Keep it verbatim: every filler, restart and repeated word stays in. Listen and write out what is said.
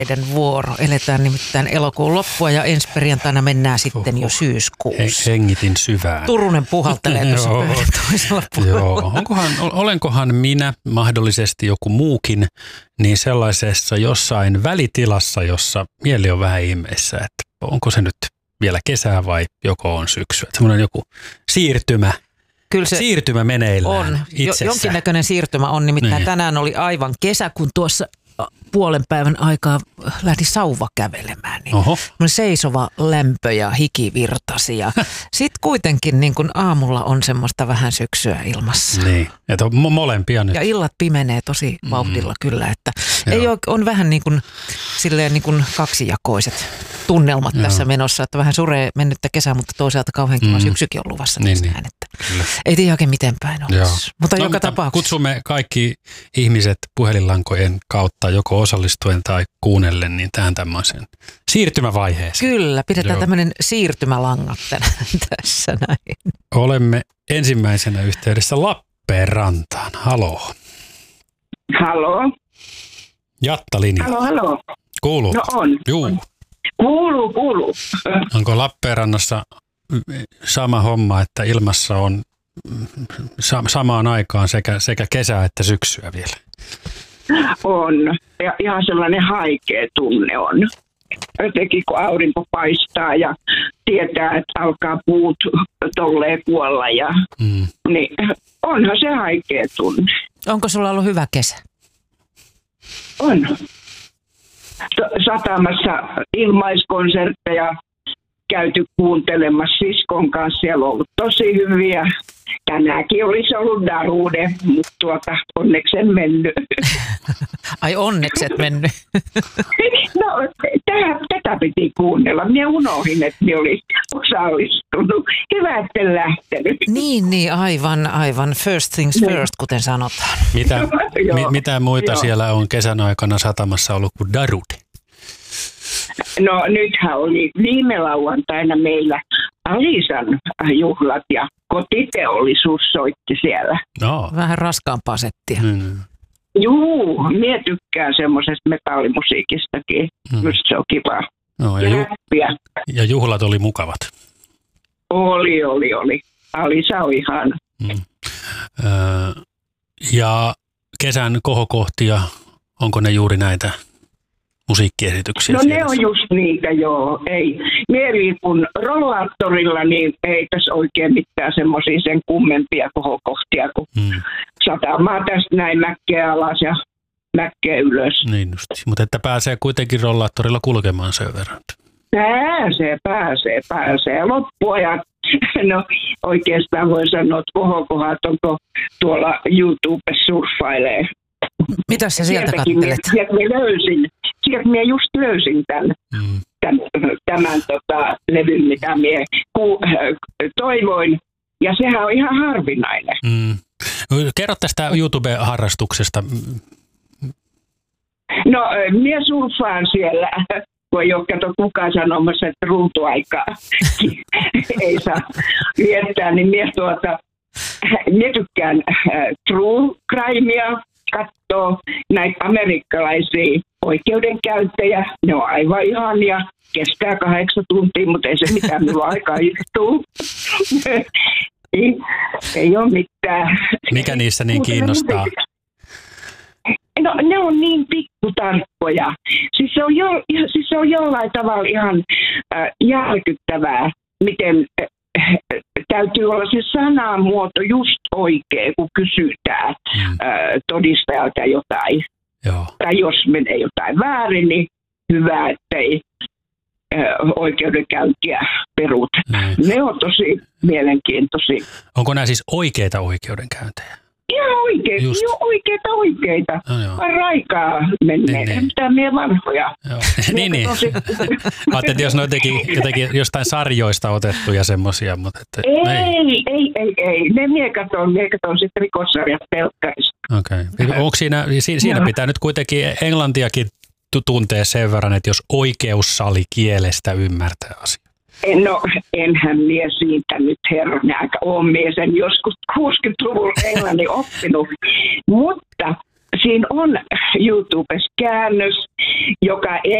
vuoro. Eletään nimittäin elokuun loppua ja ensi perjantaina mennään sitten jo syyskuussa. Hengitin syvään. Turunen puhaltelee tuossa pöydän toisella puolella. Joo. Onkohan, olenkohan minä, mahdollisesti joku muukin, niin sellaisessa jossain välitilassa, jossa mieli on vähän ihmeessä, että onko se nyt vielä kesää vai joko on syksyä. Semmoinen joku siirtymä. Kyllä se siirtymä meneillään on. itsessä. Jonkinnäköinen siirtymä on, nimittäin niin. Tänään oli aivan kesä, kun tuossa puolen päivän aikaa lähti sauva kävelemään. Niin seisova lämpö ja hiki virtasi. Ja sitten kuitenkin niin kun aamulla on semmoista vähän syksyä ilmassa. Niin, että on molempia nyt. Ja illat pimenee tosi vauhdilla mm. kyllä. Että ei ole, on vähän niin kuin, silleen niin kuin kaksijakoiset tunnelmat Joo. tässä menossa. Että vähän suree mennyttä kesää, mutta toisaalta kauhean kiva mm. syksykin on luvassa. Niin, niin. Näin, että ei tiedä oikein miten päin olisi. Mutta no, joka mutta tapauksessa. Kutsumme kaikki ihmiset puhelinlankojen kautta joko osallistuen tai kuunnellen niin tähän tämmöiseen siirtymävaiheeseen. Kyllä, pidetään Joo. tämmöinen siirtymälangat tässä näin. Olemme ensimmäisenä yhteydessä Lappeenrantaan. Haloo. Haloo. Jatta linja. Haloo, haloo. Kuuluu? No on. Juu. On. Kuuluu, kuuluu. Onko Lappeenrannassa sama homma, että ilmassa on samaan aikaan sekä, sekä kesää että syksyä vielä? On. Ja ihan sellainen haikea tunne on. Jotenkin kun aurinko paistaa ja tietää, että alkaa puut tolleen kuolla. Ja, mm. niin onhan se haikea tunne. Onko sulla ollut hyvä kesä? On. Satamassa ilmaiskonsertteja käyty kuuntelemassa siskon kanssa. Siellä on ollut tosi hyviä. Tänäänkin olisi ollut darude, mutta tuota, onneksi en mennyt. Ai onneksi et mennyt? No, tätä, tätä piti kuunnella. Minä unohdin, että minä olin osallistunut. Hyvä, että en lähtenyt. Niin, niin, aivan, aivan. First things first, kuten sanotaan. Mitä, mi, mitä muita Joo. siellä on kesän aikana satamassa ollut kuin darude? No nythän oli viime lauantaina meillä Alisan juhlat ja kotiteollisuus soitti siellä. No. Vähän raskaampaa settiä. Mm. Juu, minä tykkään semmoisesta metallimusiikistakin. Mm. Minusta se on kiva. No, ja, ju- ja juhlat oli mukavat. Oli, oli, oli. Alisa on ihan. Mm. Öö, ja kesän kohokohtia, onko ne juuri näitä musiikkiesityksiä? No ne on just niitä, joo. Ei. Mieli kun rollaattorilla, niin ei tässä oikein mitään semmoisia sen kummempia kohokohtia, kun mm. satamaa tästä näin mäkkeä alas ja mäkkeä ylös. Niin just. Mutta että pääsee kuitenkin rollaattorilla kulkemaan sen verran. Pääsee, pääsee, pääsee. Loppuajat, no oikeastaan voi sanoa, että kohokohat onko tuolla YouTube surffailee. Mitä sä sieltä kattelet? Sieltä minä löysin, sieltä minä just löysin tämän, mm. tämän, tämän tota, levyn, mitä minä ku, toivoin. Ja sehän on ihan harvinainen. Mm. Kerro tästä YouTube-harrastuksesta. No, minä surffaan siellä. Voi jo kato kukaan sanomassa, että ruutuaikaa ei saa viettää, niin minä tuota, minä tykkään äh, true crimea, katsoo näitä amerikkalaisia oikeudenkäyntejä. Ne on aivan ihania. Kestää kahdeksan tuntia, mutta ei se mitään minulla aikaa istuu. ei, ei ole mitään. Mikä niissä niin kiinnostaa? No ne on niin pikkutarkkoja. Siis se on, jo, siis se on jollain tavalla ihan äh, järkyttävää, miten äh, täytyy olla se sanamuoto just oikein, kun kysytään mm. äh, todistajalta jotain. Joo. Tai jos menee jotain väärin, niin hyvä, ettei äh, oikeudenkäyntiä peruta. Mm. Ne on tosi mielenkiintoisia. Onko nämä siis oikeita oikeudenkäyntejä? Ihan oikeita, jo oikeita, oikeita. No, raikaa menee, niin, mitään niin. vanhoja. niin, niin. Ajattelin, että jos ne jotenkin, jotenkin jostain sarjoista otettuja semmoisia, mutta... Että, ei, ei, ei, ei, ei. Ne mie katon, mie katon sitten rikossarjat pelkkäistä. Okei. Okay. Onko siinä, siinä pitää nyt kuitenkin englantiakin tuntee sen verran, että jos oikeussali kielestä ymmärtää asiaa? No, enhän mie siitä nyt herran aika ole mie sen joskus kuusikymmentäluvulla englannin oppinut, mutta siinä on YouTubessa käännös, joka